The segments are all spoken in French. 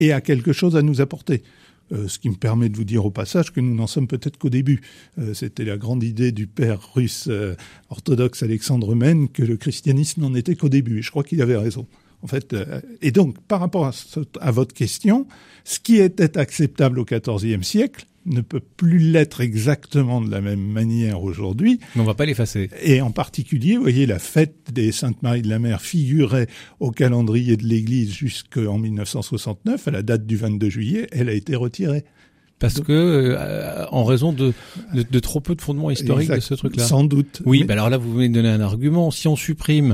et a quelque chose à nous apporter. Ce qui me permet de vous dire au passage que nous n'en sommes peut-être qu'au début. C'était la grande idée du père russe orthodoxe Alexandre Mène que le christianisme n'en était qu'au début. Et je crois qu'il avait raison. En fait, et donc, par rapport à votre question, ce qui était acceptable au XIVe siècle ne peut plus l'être exactement de la même manière aujourd'hui. Mais on va pas l'effacer. Et en particulier, vous voyez, la fête des Saintes Maries de la Mer figurait au calendrier de l'Église jusqu'en 1969, à la date du 22 juillet, elle a été retirée. Parce que, en raison de trop peu de fondements historiques de ce truc-là. Sans doute. Oui, alors là, vous venez de donner un argument. Si on supprime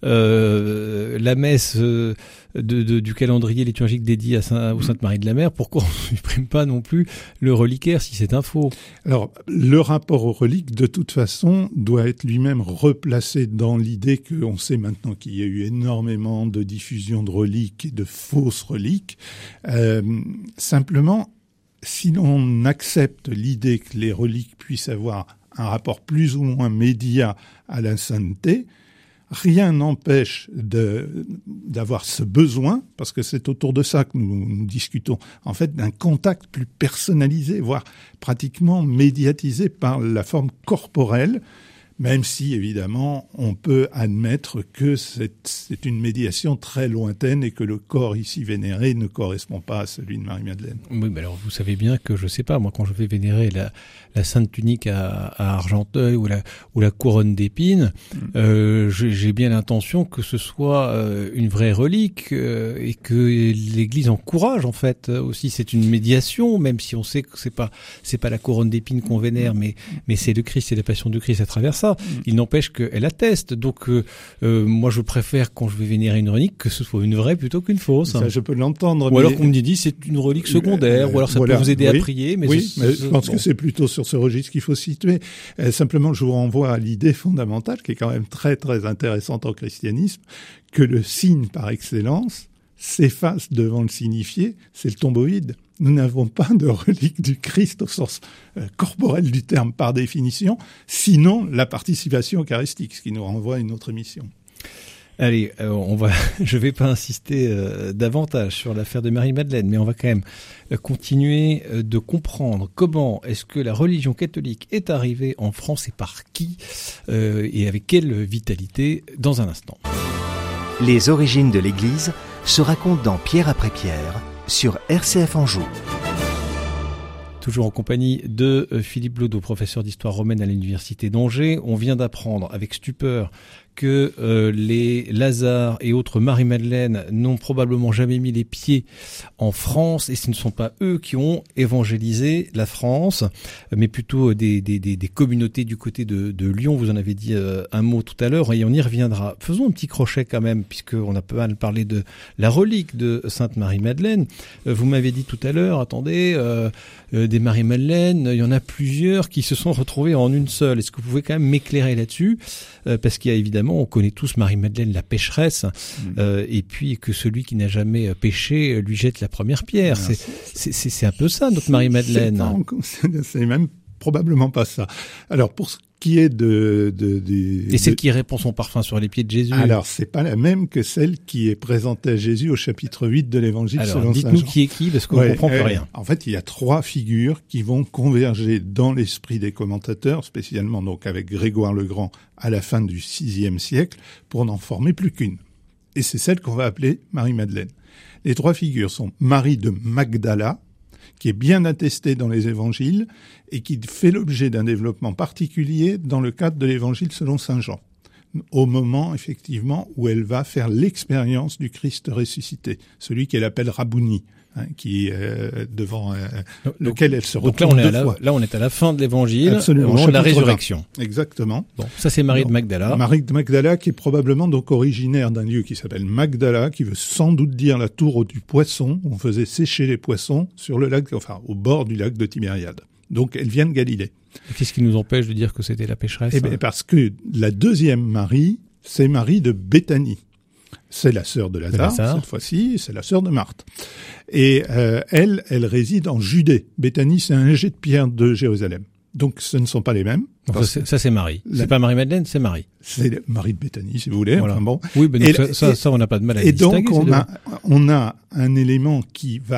la messe du calendrier liturgique dédié aux Saintes Maries de la Mer, pourquoi on ne supprime pas non plus le reliquaire si c'est un faux ? Alors, le rapport aux reliques, de toute façon, doit être lui-même replacé dans l'idée qu'on sait maintenant qu'il y a eu énormément de diffusion de reliques et de fausses reliques. Simplement, si l'on accepte l'idée que les reliques puissent avoir un rapport plus ou moins médiat à la sainteté, rien n'empêche d'avoir ce besoin, parce que c'est autour de ça que nous discutons, en fait, d'un contact plus personnalisé, voire pratiquement médiatisé par la forme corporelle, même si, évidemment, on peut admettre que c'est une médiation très lointaine et que le corps ici vénéré ne correspond pas à celui de Marie-Madeleine. Oui, mais alors vous savez bien que, je sais pas, moi, quand je vais vénérer la Sainte Tunique à Argenteuil ou la couronne d'épines, j'ai bien l'intention que ce soit une vraie relique et que l'Église encourage, en fait, aussi. C'est une médiation, même si on sait que c'est pas la couronne d'épines qu'on vénère, mais c'est le Christ et la passion du Christ à travers ça. Il n'empêche qu'elle atteste. Donc, moi, je préfère, quand je vais vénérer une relique, que ce soit une vraie plutôt qu'une fausse. Ça, je peux l'entendre. Ou alors qu'on me dit, c'est une relique secondaire, ou alors ça peut vous aider à prier. Mais mais je pense que c'est plutôt sur ce registre qu'il faut se situer. Simplement, je vous renvoie à l'idée fondamentale, qui est quand même très, très intéressante en christianisme, que le signe par excellence s'efface devant le signifié, c'est le tombeau vide. Nous n'avons pas de relique du Christ au sens corporel du terme par définition, sinon la participation eucharistique, ce qui nous renvoie à une autre émission. Allez, je vais pas insister davantage sur l'affaire de Marie-Madeleine, mais on va quand même continuer de comprendre comment est-ce que la religion catholique est arrivée en France et par qui, et avec quelle vitalité, dans un instant. Les origines de l'Église se racontent dans Pierre après Pierre, sur RCF Anjou. Toujours en compagnie de Philippe Blodeau, professeur d'histoire romaine à l'université d'Angers. On vient d'apprendre avec stupeur que les Lazare et autres Marie-Madeleine n'ont probablement jamais mis les pieds en France, et ce ne sont pas eux qui ont évangélisé la France, mais plutôt des communautés du côté de Lyon. Vous en avez dit un mot tout à l'heure, et on y reviendra. Faisons un petit crochet quand même, puisqu'on a pas mal parlé de la relique de Sainte Marie-Madeleine. Vous m'avez dit tout à l'heure, attendez, des Marie-Madeleine, il y en a plusieurs qui se sont retrouvés en une seule. Est-ce que vous pouvez quand même m'éclairer là-dessus ? Parce qu'il y a évidemment, on connaît tous Marie-Madeleine la pécheresse, et puis que celui qui n'a jamais péché lui jette la première pierre. C'est un peu ça, notre Marie-Madeleine. C'est même probablement pas ça. Alors, pour ce qui est Et celle qui répand son parfum sur les pieds de Jésus. Alors, c'est pas la même que celle qui est présentée à Jésus au chapitre 8 de l'Évangile selon Saint Jean. Alors, dites-nous qui est qui, parce qu'on ne comprend plus rien. En fait, il y a trois figures qui vont converger dans l'esprit des commentateurs, spécialement donc avec Grégoire le Grand à la fin du VIe siècle, pour n'en former plus qu'une. Et c'est celle qu'on va appeler Marie-Madeleine. Les trois figures sont Marie de Magdala, qui est bien attestée dans les évangiles et qui fait l'objet d'un développement particulier dans le cadre de l'évangile selon Saint Jean, au moment, effectivement, où elle va faire l'expérience du Christ ressuscité, celui qu'elle appelle Rabouni, qui devant lequel elle se retrouve deux fois. Là, on est à la fin de l'évangile, absolument, au moment de la résurrection. 20. Exactement. Bon, ça, c'est Marie de Magdala. Marie de Magdala, qui est probablement donc originaire d'un lieu qui s'appelle Magdala, qui veut sans doute dire la tour du poisson. On faisait sécher les poissons sur le lac, enfin, au bord du lac de Tibériade. Donc, elle vient de Galilée. Qu'est-ce qui nous empêche de dire que c'était la pécheresse? Eh bien, parce que la deuxième Marie, c'est Marie de Béthanie. C'est la sœur de Lazare, cette fois-ci, c'est la sœur de Marthe. Et elle réside en Judée. Béthanie, c'est un jet de pierre de Jérusalem. Donc, ce ne sont pas les mêmes. Donc ça, c'est Marie. C'est pas Marie-Madeleine, c'est Marie. C'est Marie de Béthanie, si vous voulez. Voilà. Enfin bon. Oui, ben donc ça, on n'a pas de mal à et distinguer. donc, on a un élément qui va